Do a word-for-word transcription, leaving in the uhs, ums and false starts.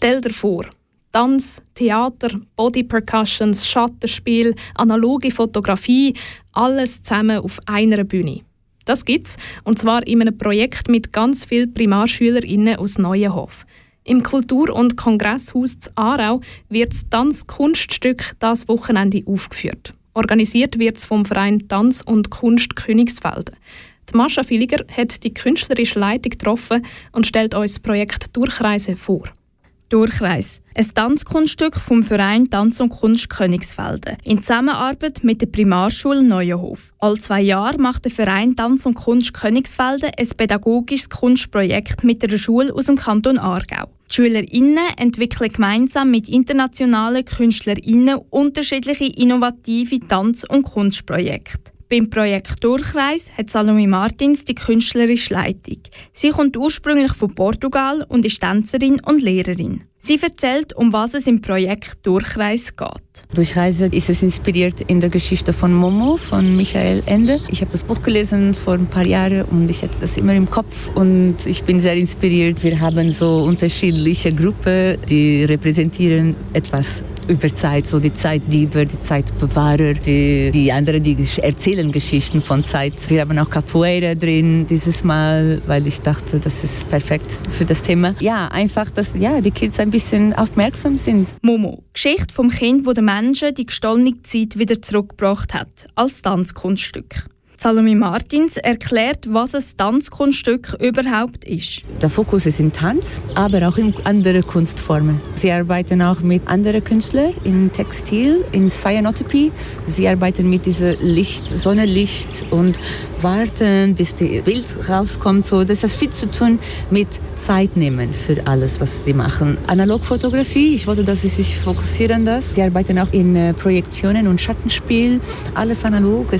Stell dir vor, Tanz, Theater, Body Percussions, Schattenspiel, analoge Fotografie, alles zusammen auf einer Bühne. Das gibt's, und zwar in einem Projekt mit ganz vielen PrimarschülerInnen aus Neuenhof. Im Kultur- und Kongresshaus zu Aarau wird das Tanzkunststück das Wochenende aufgeführt. Organisiert wird es vom Verein Tanz und Kunst Königsfelden. Die Mascha Villiger hat die künstlerische Leitung getroffen und stellt uns das Projekt Durchreise vor. Durchreise. Ein Tanzkunststück vom Verein Tanz und Kunst Königsfelden in Zusammenarbeit mit der Primarschule Neuenhof. Alle zwei Jahre macht der Verein Tanz und Kunst Königsfelden ein pädagogisches Kunstprojekt mit einer Schule aus dem Kanton Aargau. Die SchülerInnen entwickeln gemeinsam mit internationalen KünstlerInnen unterschiedliche innovative Tanz- und Kunstprojekte. Beim Projekt Durchreise hat Salome Martins die künstlerische Leitung. Sie kommt ursprünglich von Portugal und ist Tänzerin und Lehrerin. Sie erzählt, um was es im Projekt Durchreise geht. Durchreise ist es inspiriert in der Geschichte von Momo, von Michael Ende. Ich habe das Buch gelesen vor ein paar Jahren und ich hatte das immer im Kopf und ich bin sehr inspiriert. Wir haben so unterschiedliche Gruppen, die repräsentieren etwas über Zeit, so die Zeitdiebe, die Zeitbewahrer, die, die anderen, die erzählen Geschichten von Zeit. Wir haben auch Capoeira drin dieses Mal, weil ich dachte, das ist perfekt für das Thema. Ja, einfach, dass ja, die Kids ein bisschen aufmerksam sind. Momo, Geschichte vom Kind, wo der Menschen die gestohlene Zeit wieder zurückgebracht hat, als Tanzkunststück. Salome Martins erklärt, was ein Tanzkunststück überhaupt ist. Der Fokus ist im Tanz, aber auch in anderen Kunstformen. Sie arbeiten auch mit anderen Künstlern in Textil, in Cyanotopy. Sie arbeiten mit diesem Licht, Sonnenlicht und warten, bis das Bild rauskommt. So, das hat viel zu tun mit Zeit nehmen für alles, was sie machen. Analogfotografie, ich wollte, dass sie sich fokussieren das. Sie arbeiten auch in Projektionen und Schattenspiel, alles analog.